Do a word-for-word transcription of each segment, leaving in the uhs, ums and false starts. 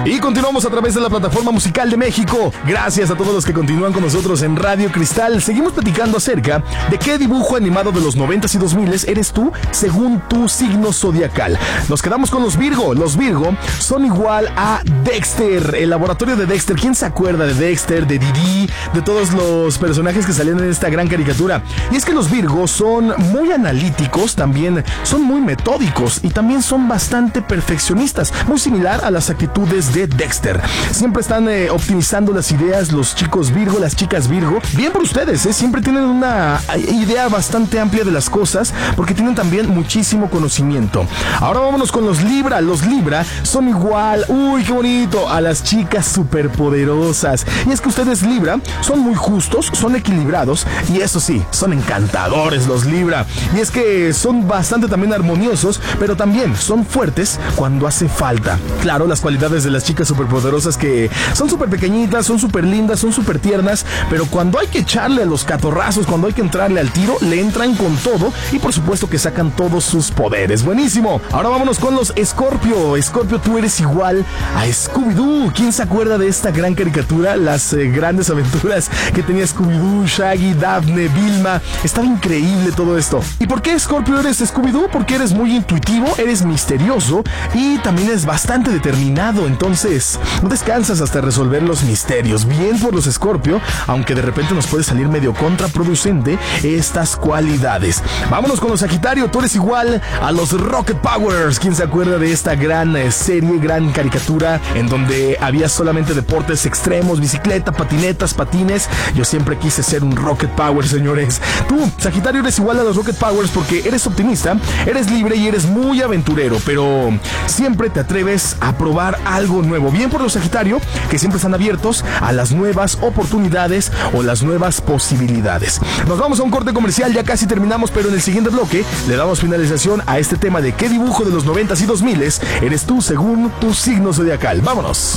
Y continuamos a través de la plataforma musical de México. Gracias a todos los que continúan con nosotros en Radio Cristal. Seguimos platicando acerca de qué dibujo animado de los noventas y dos miles eres tú según tu signo zodiacal. Nos quedamos con los Virgo. Los Virgo son igual a Dexter, el laboratorio de Dexter. ¿Quién se acuerda de Dexter, de Didi, de todos los personajes que salían en esta gran caricatura? Y es que los Virgo son muy analíticos, también son muy metódicos y también son bastante perfeccionistas, muy similar a las actitudes de Dexter. Siempre están eh, optimizando las ideas los chicos Virgo, las chicas Virgo. Bien por ustedes, ¿eh? Siempre tienen una idea bastante amplia de las cosas porque tienen también muchísimo conocimiento. Ahora vámonos con los Libra. Los Libra son igual, uy, qué bonito, a las chicas superpoderosas. Y es que ustedes Libra son muy justos, son equilibrados y eso sí, son encantadores los Libra. Y es que son bastante también armoniosos, pero también son fuertes cuando hace falta. Claro, las cualidades de las chicas superpoderosas que son súper pequeñitas, son súper lindas, son súper tiernas, pero cuando hay que echarle a los catorrazos, cuando hay que entrarle al tiro, le entran con todo y por supuesto que sacan todos sus poderes. Buenísimo. Ahora vámonos con los Escorpio. Escorpio, tú eres igual a Scooby-Doo. ¿Quién se acuerda de esta gran caricatura? Las eh, grandes aventuras que tenía Scooby-Doo, Shaggy, Daphne, Vilma. Estaba increíble todo esto. ¿Y por qué Escorpio eres Scooby-Doo? Porque eres muy intuitivo, eres misterioso y también es bastante determinado. Entonces, no descansas hasta resolver los misterios. Bien por los Escorpio, aunque de repente nos puede salir medio contraproducente estas cualidades. Vámonos con los Sagitario. Tú eres igual a los Rocket Powers. ¿Quién se acuerda de esta gran eh, serie, gran caricatura en donde había solamente deportes extremos, bicicleta, patinetas, patines? Yo siempre quise ser un Rocket Power, señores. Tú, Sagitario, eres igual a los Rocket Powers porque eres optimista, eres libre y eres muy aventurero, pero siempre te atreves a probar algo nuevo. Bien por los Sagitario, que siempre están abiertos a las nuevas oportunidades o las nuevas posibilidades. Nos vamos a un corte comercial, ya casi terminamos, pero en el siguiente bloque le damos finalización a este tema de qué dibujo de los noventas y dos miles eres tú según tu signo zodiacal. ¡Vámonos!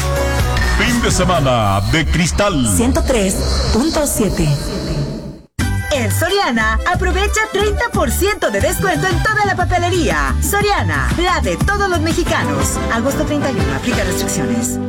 Fin de semana de Cristal ciento tres punto siete. En Soriana, aprovecha treinta por ciento de descuento en toda la papelería. Soriana, la de todos los mexicanos. Agosto treinta y uno, aplica restricciones.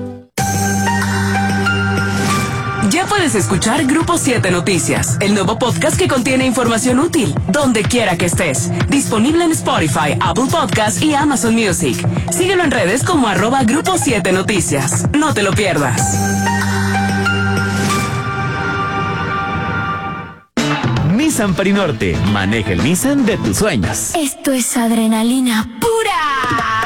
Ya puedes escuchar Grupo siete Noticias, el nuevo podcast que contiene información útil, donde quiera que estés. Disponible en Spotify, Apple Podcasts y Amazon Music. Síguelo en redes como arroba Grupo siete Noticias. No te lo pierdas. Nissan Perinorte. Maneja el Nissan de tus sueños. Esto es adrenalina pura.